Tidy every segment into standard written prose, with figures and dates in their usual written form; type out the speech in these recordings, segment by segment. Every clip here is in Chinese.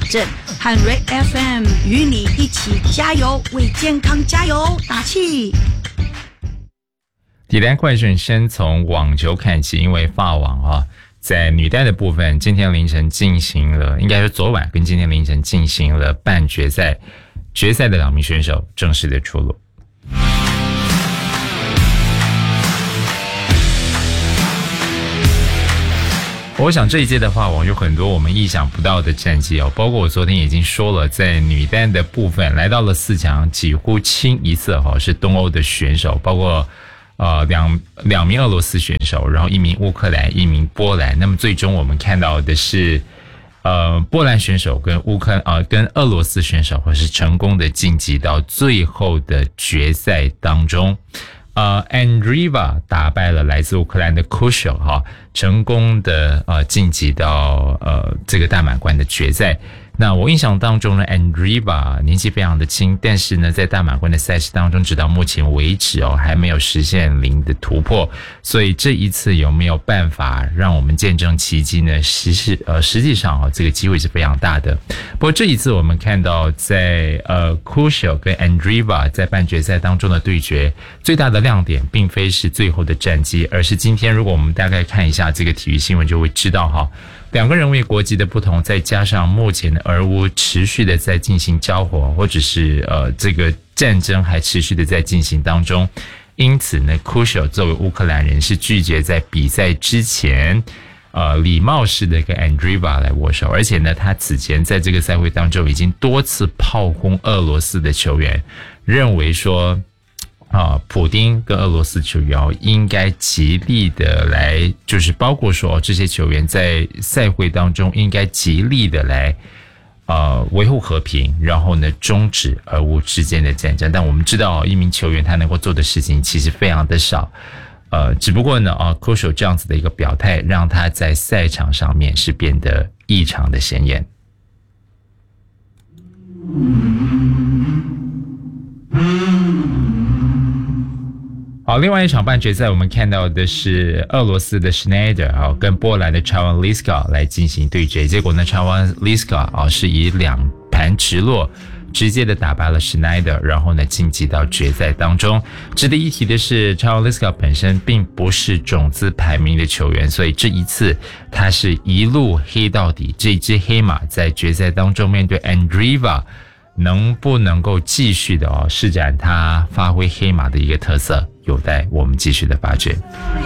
阵，和 Red FM 与你一起加油，为健康加油打气。 体坛快讯先从网球看起，因为法网在女单的部分，今天凌晨进行了，应该是昨晚跟今天凌晨进行了半决赛，决赛的2名选手正式的出炉。我想这一届的法网有很多我们意想不到的战绩包括我昨天已经说了，在女单的部分来到了4强，几乎清一色是东欧的选手，包括两名俄罗斯选手，然后1名乌克兰，1名波兰。那么最终我们看到的是波兰选手跟跟俄罗斯选手是成功的晋级到最后的决赛当中。Andreeva 打败了来自乌克兰的 Kushel 成功的晋级到这个大满贯的决赛。那我印象当中呢 Andreeva 年纪非常的轻，但是呢在大满贯的赛事当中直到目前为止还没有实现0的突破，所以这一次有没有办法让我们见证奇迹呢？实际上这个机会是非常大的。不过这一次我们看到在Kushel 跟 Andreeva 在半决赛当中的对决，最大的亮点并非是最后的战绩，而是今天如果我们大概看一下这个体育新闻就会知道两个人为国籍的不同，再加上目前的俄乌持续的在进行交火，或者是这个战争还持续的在进行当中，因此呢 Kushel 作为乌克兰人是拒绝在比赛之前礼貌式的跟 Andreeva 来握手，而且呢他此前在这个赛会当中已经多次炮轰俄罗斯的球员，认为说普丁跟俄罗斯球员应该极力的来，就是包括说这些球员在赛会当中应该极力的来维护和平，然后呢终止俄乌之间的战争。但我们知道一名球员他能够做的事情其实非常的少，只不过呢Kushel 这样子的一个表态让他在赛场上面是变得异常的显眼。好，另外一场半决赛我们看到的是俄罗斯的 Schneider 跟波兰的 Travanliska 来进行对决，结果呢 Travanliska 是以2盘直落直接的打败了 Schneider， 然后呢晋级到决赛当中。值得一提的是 Travanliska 本身并不是种子排名的球员，所以这一次他是一路黑到底，这只黑马在决赛当中面对 Andreeva能不能够继续的施展他发挥黑马的一个特色，有待我们继续的发掘。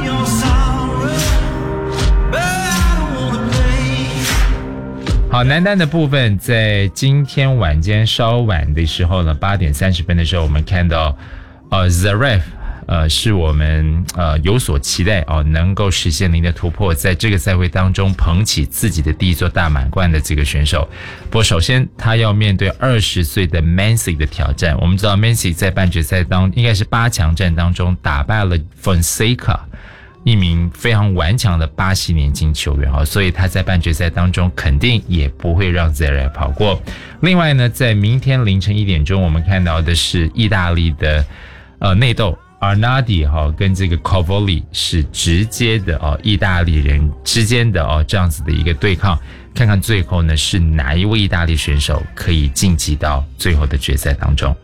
好，男单的部分在今天晚间稍晚的时候呢，8点30分的时候，我们看到Zverev是我们有所期待能够实现0的突破，在这个赛会当中捧起自己的第一座大满贯的这个选手。不过首先他要面对20岁的 Mensah 的挑战。我们知道 Mensah 在半决赛应该是8强战当中打败了 Fonseca， 一名非常顽强的巴西年轻球员所以他在半决赛当中肯定也不会让 Zverev 跑过。另外呢，在明天凌晨1点钟我们看到的是意大利的内斗Arnaldi 跟这个 Cavoli 是直接的意大利人之间的这样子的一个对抗，看看最后呢是哪一位意大利选手可以晋级到最后的决赛当中。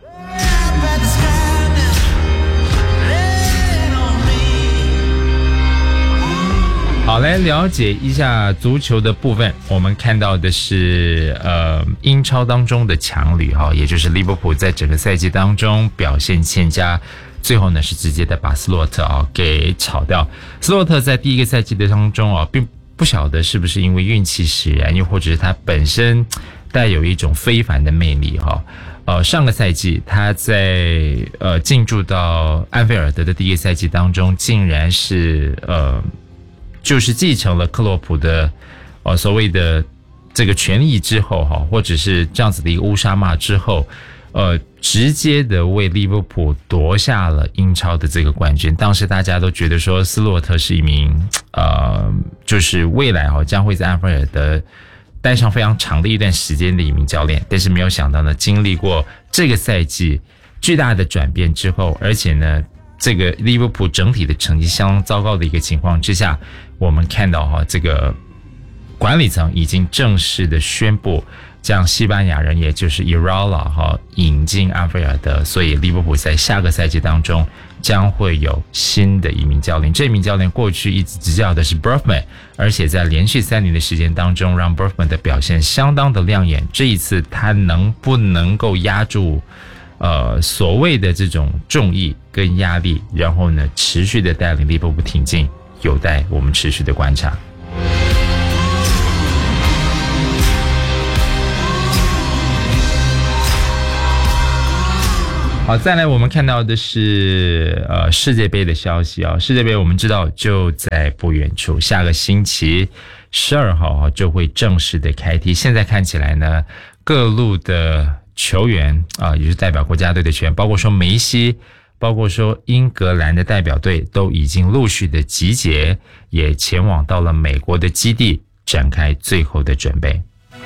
好，来了解一下足球的部分。我们看到的是英超当中的强旅也就是利物浦在整个赛季当中表现欠佳，最后呢是直接的把斯洛特给炒掉。斯洛特在第一个赛季的当中并不晓得是不是因为运气使然，又或者是他本身带有一种非凡的魅力上个赛季他在进驻到安菲尔德的第一个赛季当中，竟然是就是继承了克洛普的所谓的这个权益之后或者是这样子的一个乌纱帽之后，直接的为利物浦夺下了英超的这个冠军。当时大家都觉得说斯洛特是一名就是未来将会在安菲尔德待上非常长的一段时间的一名教练，但是没有想到呢，经历过这个赛季巨大的转变之后，而且呢这个利物浦整体的成绩相当糟糕的一个情况之下，我们看到这个管理层已经正式的宣布将西班牙人也就是 Iraola 引进安菲尔德，所以利物浦在下个赛季当中将会有新的一名教练。这名教练过去一直执教的是 Broughman， 而且在连续3年的时间当中让 Broughman 的表现相当的亮眼。这一次他能不能够压住所谓的这种重役跟压力，然后呢持续的带领利物浦挺进，有待我们持续的观察。好，再来我们看到的是世界杯的消息啊。世界杯我们知道就在不远处，下个星期12号就会正式的开踢。现在看起来呢，各路的球员也就是代表国家队的球员，包括说梅西，包括说英格兰的代表队都已经陆续的集结，也前往到了美国的基地展开最后的准备。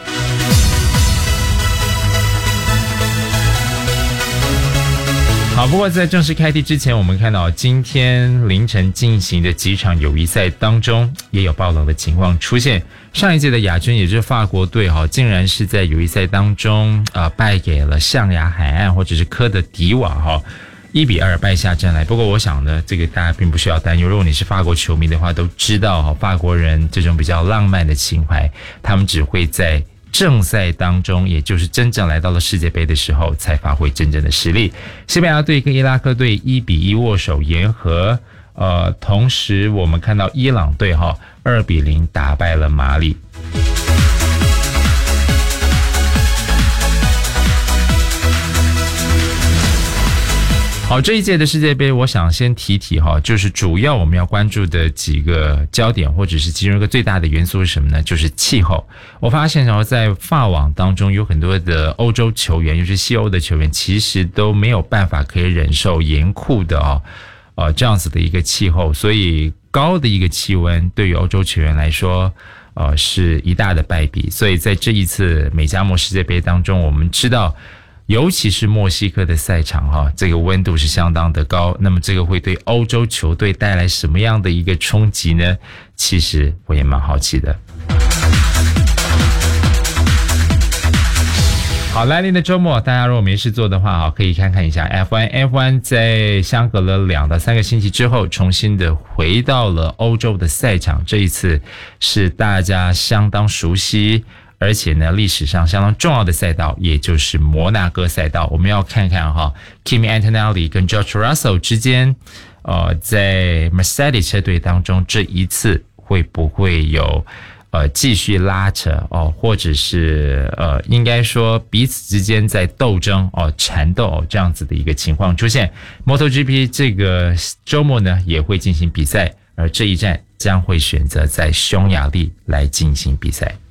好，不过在正式开踢之前，我们看到今天凌晨进行的几场友谊赛当中也有爆冷的情况出现。上一届的亚军也就是法国队竟然是在友谊赛当中败给了象牙海岸或者是科的迪瓦1-2败下阵来。不过我想呢，这个大家并不需要担忧，如果你是法国球迷的话都知道法国人这种比较浪漫的情怀，他们只会在正赛当中，也就是真正来到了世界杯的时候才发挥真正的实力。西班牙队跟伊拉克队1-1握手言和，同时我们看到伊朗队2-0打败了马里。好，这一届的世界杯我想先提就是主要我们要关注的几个焦点，或者是其中一个最大的元素是什么呢？就是气候。我发现在法网当中有很多的欧洲球员，尤其西欧的球员，其实都没有办法可以忍受严酷的这样子的一个气候，所以高的一个气温对于欧洲球员来说是一大的败笔。所以在这一次美加墨世界杯当中，我们知道尤其是墨西哥的赛场这个温度是相当的高，那么这个会对欧洲球队带来什么样的一个冲击呢？其实我也蛮好奇的。好，来临的周末大家如果没事做的话可以看看一下 F1 在相隔了2到3个星期之后重新的回到了欧洲的赛场，这一次是大家相当熟悉而且呢历史上相当重要的赛道，也就是摩纳哥赛道。我们要看看Kimi Antonelli 跟 George Russell 之间在 Mercedes 车队当中这一次会不会有继续拉扯或者是应该说彼此之间在斗争缠斗这样子的一个情况出现。 MotoGP 这个周末呢也会进行比赛，而这一站将会选择在匈牙利来进行比赛。